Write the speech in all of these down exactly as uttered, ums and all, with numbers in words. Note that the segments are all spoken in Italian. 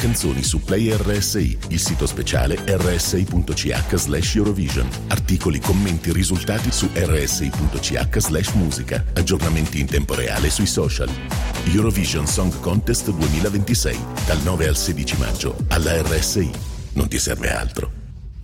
canzoni su Play R S I, il sito speciale erre esse i punto c h slash Eurovision. Articoli, commenti, risultati su erre esse i punto c h slash musica. Aggiornamenti in tempo reale sui social. Eurovision Song Contest duemilaventisei, dal nove al sedici maggio, alla R S I. Non ti serve altro.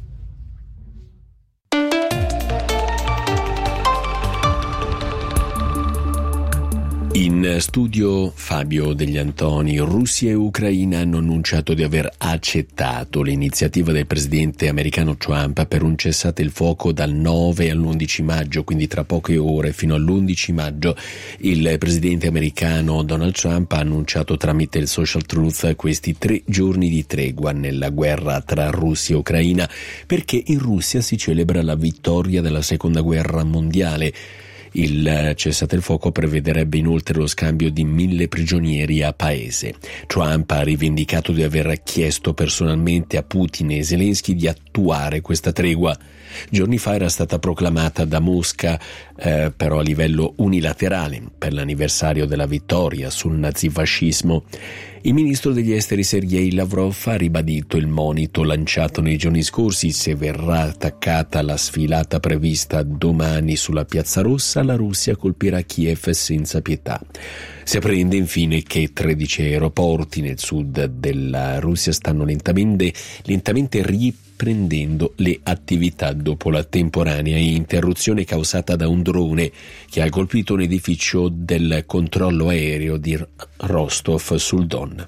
In studio Fabio Degli Antoni. Russia e Ucraina hanno annunciato di aver accettato l'iniziativa del presidente americano Trump per un cessate il fuoco dal nove all'undici maggio, quindi tra poche ore fino all'undici maggio. Il presidente americano Donald Trump ha annunciato tramite il Social Truth questi tre giorni di tregua nella guerra tra Russia e Ucraina, perché in Russia si celebra la vittoria della seconda guerra mondiale. Il cessate il fuoco prevederebbe inoltre lo scambio di mille prigionieri a paese. Trump ha rivendicato di aver chiesto personalmente a Putin e Zelensky di attuare questa tregua. Giorni fa era stata proclamata da Mosca, eh, però a livello unilaterale, per l'anniversario della vittoria sul nazifascismo. Il ministro degli esteri Sergei Lavrov ha ribadito il monito lanciato nei giorni scorsi: se verrà attaccata la sfilata prevista domani sulla Piazza Rossa, la Russia colpirà Kiev senza pietà. Si apprende infine che tredici aeroporti nel sud della Russia stanno lentamente, lentamente riprendendo le attività dopo la temporanea interruzione causata da un drone che ha colpito un edificio del controllo aereo di Rostov sul Don.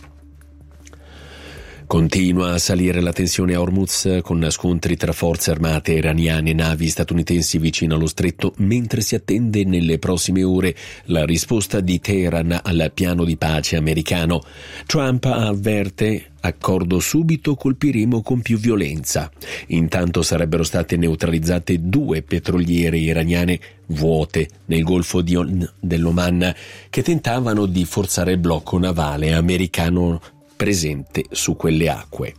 Continua a salire la tensione a Hormuz, con scontri tra forze armate iraniane e navi statunitensi vicino allo stretto, mentre si attende nelle prossime ore la risposta di Teheran al piano di pace americano. Trump avverte: accordo subito, colpiremo con più violenza. Intanto sarebbero state neutralizzate due petroliere iraniane vuote nel golfo di On- dell'Oman che tentavano di forzare il blocco navale americano presente su quelle acque.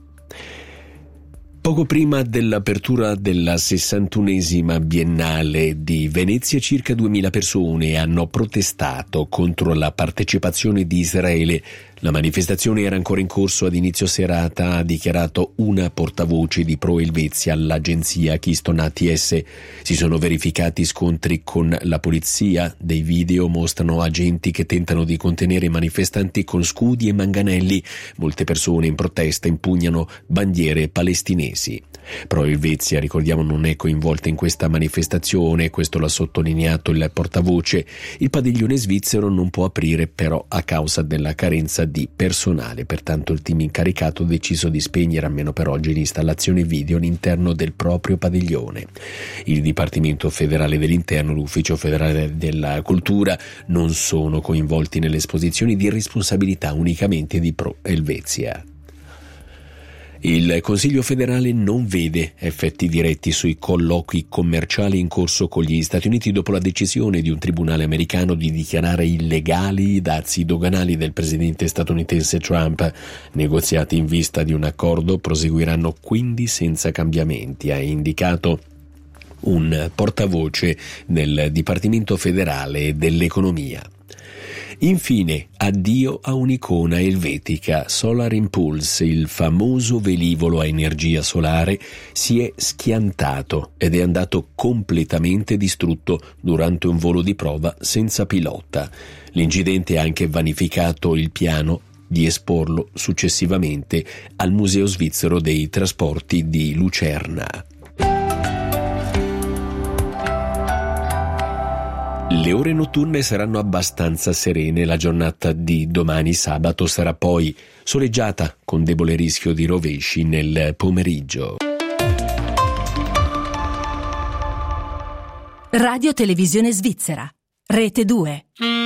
Poco prima dell'apertura della sessantunesima Biennale di Venezia, circa duemila persone hanno protestato contro la partecipazione di Israele. La manifestazione era ancora in corso ad inizio serata, ha dichiarato una portavoce di Pro Elvezia all'agenzia Keystone A T S. Si sono verificati scontri con la polizia. Dei video mostrano agenti che tentano di contenere i manifestanti con scudi e manganelli. Molte persone in protesta impugnano bandiere palestinesi. Pro Elvezia, ricordiamo, non è coinvolta in questa manifestazione, questo l'ha sottolineato il portavoce. Il padiglione svizzero non può aprire però a causa della carenza di personale, pertanto il team incaricato ha deciso di spegnere almeno per oggi l'installazione video all'interno del proprio padiglione. Il Dipartimento federale dell'Interno e l'Ufficio federale della Cultura non sono coinvolti nelle esposizioni di responsabilità unicamente di Pro Elvezia. Il Consiglio federale non vede effetti diretti sui colloqui commerciali in corso con gli Stati Uniti dopo la decisione di un tribunale americano di dichiarare illegali i dazi doganali del presidente statunitense Trump. Negoziati in vista di un accordo proseguiranno quindi senza cambiamenti, ha indicato un portavoce del Dipartimento federale dell'Economia. Infine, addio a un'icona elvetica. Solar Impulse, il famoso velivolo a energia solare, si è schiantato ed è andato completamente distrutto durante un volo di prova senza pilota. L'incidente ha anche vanificato il piano di esporlo successivamente al Museo Svizzero dei Trasporti di Lucerna. Le ore notturne saranno abbastanza serene, la giornata di domani sabato sarà poi soleggiata con debole rischio di rovesci nel pomeriggio. Radio Televisione Svizzera, Rete due.